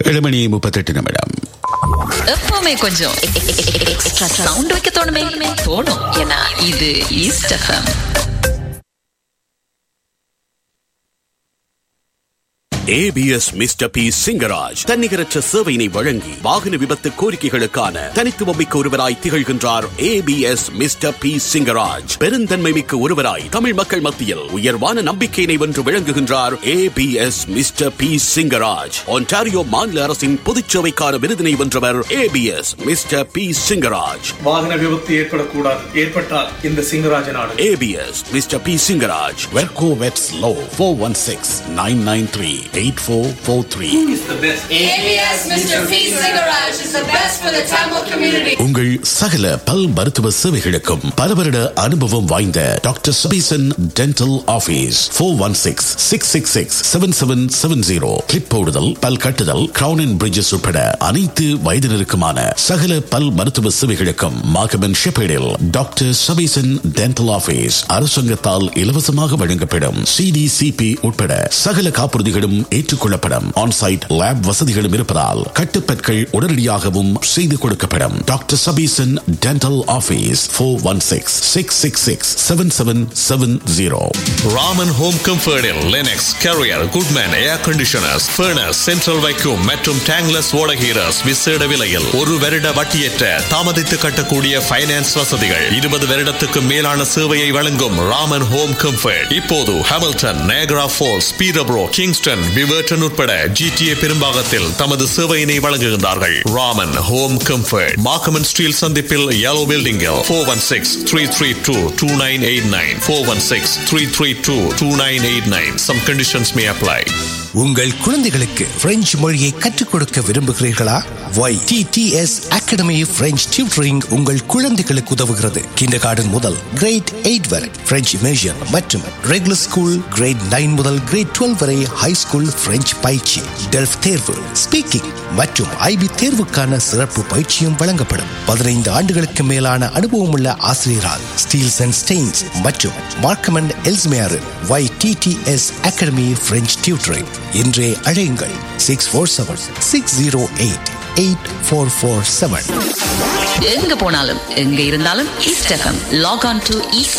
7:38. எப்பவுமே கொஞ்சம் extra sound வைக்க தோணும். ஏன்னா இது east FM. ABS Mr. P Singaraj தன்னிகரற்ற சேவையினை வழங்கி வாகன விபத்து கோரிக்கைகளுக்கான தனித்துவமிக்க ஒருவராய் திகழ்கின்றார். ABS Mr. P சிங்கராஜ் பெருந்தன்மை மிக்க ஒருவராய் தமிழ் மக்கள் மத்தியில் உயர்வான நம்பிக்கையினை வென்று விளங்குகின்றார். ABS Mr. P Singaraj Ontario மாநில அரசின் பொதுச்சேவைக்கான விருதினை வென்றவர். ABS Mr. P சிங்கராஜ். வாகன விபத்து ஏற்படக்கூடாது, ஏற்பட்டால் இந்த சிங்கராஜ நாடு. ABS Mr. P Singaraj. Verco Vets Law 416-993-8443. Who is the best? ABS Mr. P Singaraj is the best for the Tamil community. உங்கள் சகல பல் மருத்துவ சேவைகளுக்கும் பல வருட அனுபவம் வாய்ந்த doctor Sabesan dental office 416-666-7770. Clip போடுதல், பல் கட்டுதல், கிரவுன் அண்ட் பிரிட்ஜஸ் உட்பட அனைத்து வயதினருக்குமான சகல பல் மருத்துவ சேவைகளுக்கும் மாகமன் ஷெப்பேடில் டாக்டர் சபீசன் டென்டல் ஆபீஸ் அரசாங்கத்தால் இலவசமாக வழங்கப்படும் CDCP உட்பட சகல காப்புறுதிகளும் ஏற்றுக்கொள்ளப்படும். ஆன்சைட் லேப் வசதிகளும் இருப்பதால் கட்டுப்பற்கள் உடனடியாகவும் செய்து கொடுக்கப்படும். Doctor Sabesan dental office 416-666-7770. Raman home கம்ஃபர்டில் Linux, carrier, Goodman ஏர் கண்டிஷனர்ஸ், ஃபர்னஸ், சென்ட்ரல் வைக்யூம் மற்றும் டேங்லஸ் ஓடகீரஸ் விசேட விலையில் 1 வருட வட்டியற்ற தாமதித்து கட்டக்கூடிய ஃபைனான்ஸ் வசதிகள். 20 வருடத்துக்கு மேலான சேவையை வழங்கும் ராமன் ஹோம் கம்ஃபர்ட் இப்போது ஹாமில்டன், நைகரா ஃபால்ஸ், பீரப்ரோ, கிங்ஸ்டன், விவர்டன் உட்பட GTA பெரும்பாகத்தில் தமது சேவையினை வழங்குகின்றார்கள். ராமன் ஹோம் கம்ஃபர்ட் மார்க்கமன் ஸ்டீல் சந்திப்பில் yellow building 416-332-2989 416-332-2989. Some conditions may apply. உங்கள் குழந்தைகளுக்கு பிரெஞ்சு மொழியை கற்றுக் கொடுக்க விரும்புகிறீர்களா? YTTS அகாடமி பிரெஞ்சு டியூட்டரிங் உங்கள் குழந்தைகளுக்கு உதவுகிறது. கிண்டர்கார்டன் முதல் கிரேட் 8 வரை பிரெஞ்சு இமேஷன் மற்றும் ரெகுலர் ஸ்கூல் கிரேட் 9 முதல் கிரேட் 12 வரை ஹை ஸ்கூல் பிரெஞ்சு பயிற்சி, டெல்ஃப் தேர்வு, ஸ்பீக்கிங் மற்றும் IB தேர்வுக்கான சிறப்பு பயிற்சியும் வழங்கப்படும். 15 ஆண்டுகளுக்கு மேலான அனுபவமுள்ள ஆசிரியரால் ஸ்டீல்ஸ் அண்ட் ஸ்டெயின்ஸ் மற்றும் Markham and Ellesmere YTTS academy French tutoring. இன்றே அழையுங்கள் 647-608-8447. எங்க போனாலும் எங்க இருந்தாலும் east FM. Lock on to east